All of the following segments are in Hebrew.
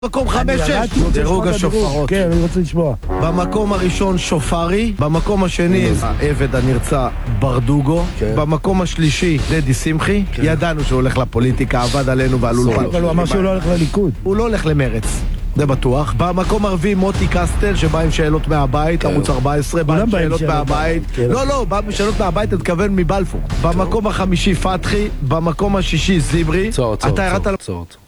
מקום 5-6, דירוג השופרות. כן, אני רוצה לשמוע. במקום הראשון שופרי, במקום השני העבד הנרצע ברדוגו, במקום השלישי דדי שמחי. ידענו שהוא הולך לפוליטיקה, עבד עלינו ועל אולפן. אבל הוא אמר שהוא לא הולך לליכוד. הוא לא הולך למרץ, זה בטוח. במקום הרביעי מוטי קסטל שבא עם שאלות מהבית, ערוץ 14, בא עם שאלות מהבית. לא, בא עם שאלות מהבית, תתכוון מבלפור. במקום החמישי פתחי, במקום השישי זיברי. אתה ירדת על...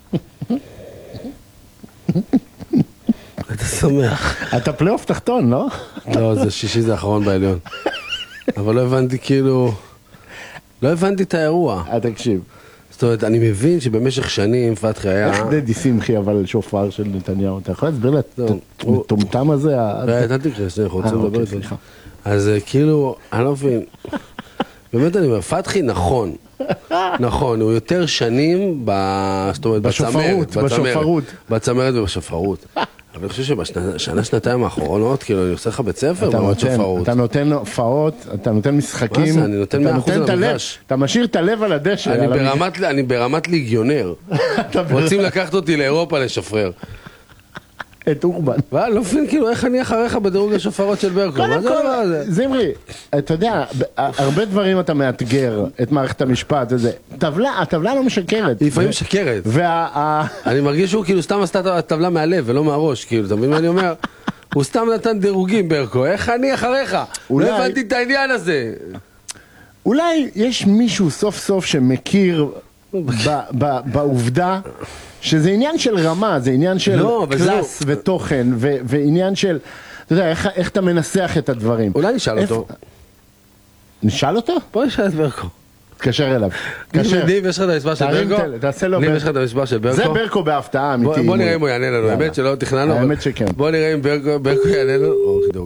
אתה שמח. אתה פלייאוף תחתון, לא? לא, זה שישי, זה האחרון בעליון. אבל לא הבנתי לא הבנתי את האירוע. תקשיב. זאת אומרת, אני מבין שבמשך שנים פתחי היה... איך דדי שמחי אבל שופר של נתניהו? אתה יכול להסביר את הטומטם הזה? אתה תקרא, אנחנו רוצים לדבר את זה. אז כאילו, אני לא מבין. באמת אני אומר, פתחי נכון, הוא יותר שנים בצמרת ובשופרות. אבל אני חושב שבשנה, שנתיים האחרונות, כאילו, אני עושה לך בית ספר במות שופרות. אתה נותן הופעות, אתה נותן משחקים. מה זה? אני נותן 100% על המגרש. אתה משאיר את הלב על הדשא. אני ברמת ליגיונר. רוצים לקחת אותי לאירופה לשפרר. את אורבן. לא מבין, כאילו, איך אני אחריך בדירוג השופרות של ברקו? מה זה הדבר הזה? זמרי, אתה יודע, הרבה דברים אתה מאתגר את מערכת המשפט וזה. הטבלה לא משקרת. היא לפעמים משקרת. אני מרגיש שהוא כאילו סתם עשתה את הטבלה מהלב ולא מהראש, כאילו, אתה מבין מה אני אומר? הוא סתם נתן דירוגים ברקו, איך אני אחריך? לא הבנתי את העניין הזה. אולי יש מישהו סוף סוף שמכיר בעובדה שזה עניין של רמה, זה עניין של קלאס ותוכן, ועניין של, אתה יודע, איך אתה מנסח את הדברים. אולי נשאל אותו. נשאל אותו? בוא נשאל את ברקו. תקשר אליו. ניב, יש לך את המספר של ברקו? תעשה לו ניב, יש לך את המספר של ברקו? זה ברקו בהפתעה אמיתי. בוא נראה אם הוא יענה לנו, האמת שלא תכננו. האמת שכן. בוא נראה אם ברקו יענה לנו.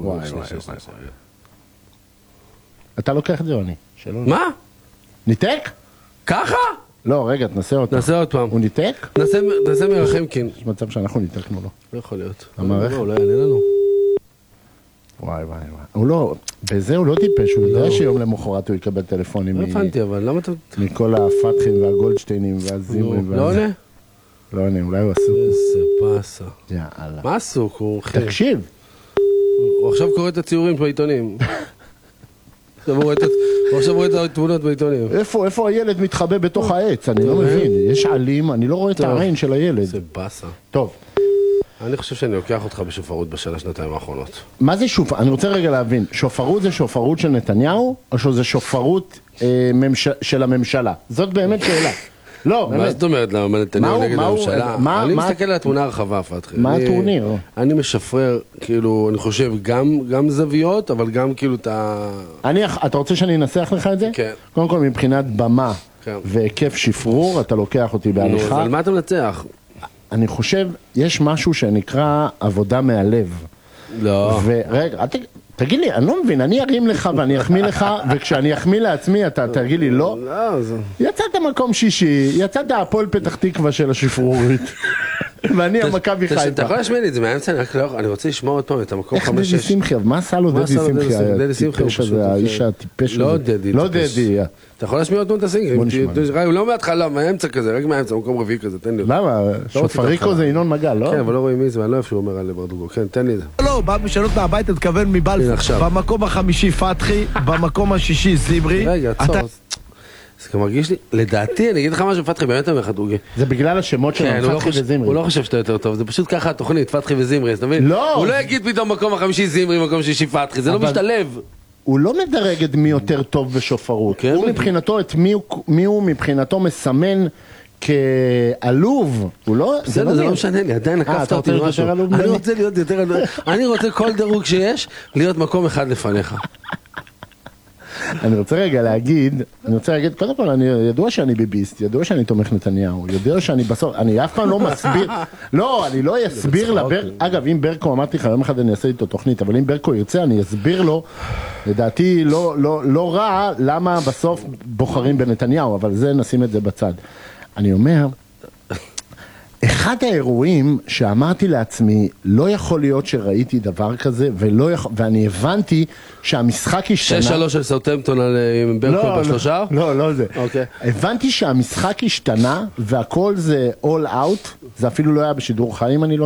אתה לוקח את זה או אני? מה? ניתק? ככה? לא, רגע, תנסה אותו. נסה עוד פעם. הוא ניתק? נסה מרחמקין. יש מצב שאנחנו ניתקנו לו. לא יכול להיות. המערכת? לא יענה לנו. וואי. הוא לא, בזה הוא לא טיפש, הוא יודע שיום למחרת הוא יקבל טלפונים. לא הבנתי, אבל למה אתה... מכל הפתחים והגולדשטיינים והזימרים. לא עונה? לא עונה, אולי הוא עסוק. איזה פסה. יאללה. מה עסוק? הוא תקשיב. הוא עכשיו קורא את הציורים בעיתונים. הוא עכשיו רואה את התמונות בעיתונים. איפה הילד מתחבא בתוך העץ? אני לא מבין. יש עלים, אני לא רואה את העין של הילד. זה בסה. טוב. אני חושב שאני לוקח אותך בשופרות בשנה, שנתיים האחרונות. מה זה שופרות? אני רוצה רגע להבין. שופרות זה שופרות של נתניהו, או שזה שופרות של הממשלה? זאת באמת שאלה. לא, באמת. מה זאת אומרת? למה נתניהו נגד הממשלה? אני מסתכל על התמונה הרחבה, פתחי. מה הטורניר? אני משפרר, כאילו, אני חושב, גם זוויות, אבל גם כאילו את ה... אתה רוצה שאני אנסח לך את זה? כן. קודם כל, מבחינת במה והיקף שפרור, אתה לוקח אותי בהליכה. על מה אתה מנצח? אני חושב, יש משהו שנקרא עבודה מהלב. לא. ורגע, תגיד לי, אני לא מבין, אני ארים לך ואני אחמיא לך, וכשאני אחמיא לעצמי אתה תגיד לי לא. יצאת מקום שישי, יצאת הפועל פתח תקווה של השפרורית. ואני המכבי חיפה. אתה יכול להשמיע לי את זה מהאמצע, אני רוצה לשמוע עוד פעם את המקום 5-6. איך דדי שמחי? מה עשה לו דדי שמחי? דדי שמחי הוא פשוט... האיש הטיפש הזה. לא דדי. לא דדי. אתה יכול להשמיע עוד פעם את הסינגרים. הוא לא מההתחלה, מהאמצע כזה, רק מהאמצע, מקום רביעי כזה, תן לי. למה? שופריקו זה ינון מגל, לא? כן, אבל לא רואים מי זה, ואני לא אוהב שהוא אומר על ברדוגו. כן, תן לי את זה. לא, בא בשאלות מהבית, תתכוון מבלפור. במקום החמישי פתחי, במקום השישי זיברי. רגע, עצור. זה גם מרגיש לי, לדעתי, אני אגיד לך משהו, פתחי באמת אומר לך דוגי. זה בגלל השמות שלנו, פתחי וזימרי. הוא לא חושב שאתה יותר טוב, זה פשוט ככה התוכנית, פתחי וזימרי, אתה מבין? לא! הוא לא יגיד פתאום מקום החמישי זימרי, מקום שישי פתחי, זה לא משתלב. הוא לא מדרג את מי יותר טוב בשופרות. הוא מבחינתו, את מי הוא מבחינתו מסמן כעלוב. הוא לא... בסדר, זה לא משנה לי, עדיין נקפת אותי משהו. אני רוצה להיות יותר עלוב. אני רוצה כל דירוג שיש, להיות מקום אחד לפניך. אני רוצה רגע להגיד, קודם כל, ידוע שאני ביביסט, ידוע שאני תומך נתניהו, ידוע שאני בסוף, אני אף פעם לא מסביר, לא, אני לא אסביר לברקו, אגב, אם ברקו, אמרתי לך, יום אחד אני אעשה איתו תוכנית, אבל אם ברקו יוצא, אני אסביר לו, לדעתי לא רע, למה בסוף בוחרים בנתניהו, אבל זה נשים את זה בצד. אני אומר, אחד האירועים שאמרתי לעצמי, לא יכול להיות שראיתי דבר כזה, ואני הבנתי שהמשחק השתנה... 6-3 של סאות'המפטון עם ברקו בשלושה? לא זה. אוקיי. הבנתי שהמשחק השתנה, והכל זה all out, זה אפילו לא היה בשידור חיים, אני לא